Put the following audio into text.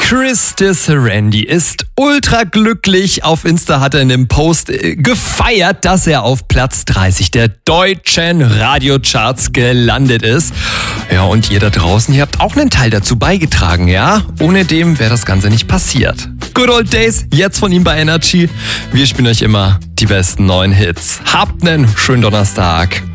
Chris Randy ist ultra glücklich. Auf Insta hat er in dem Post gefeiert, dass er auf Platz 30 der deutschen Radiocharts gelandet ist. Ja, und ihr da draußen, ihr habt auch einen Teil dazu beigetragen, ja? Ohne dem wäre das Ganze nicht passiert. Good Old Days, jetzt von ihm bei Energy. Wir spielen euch immer die besten neuen Hits. Habt einen schönen Donnerstag.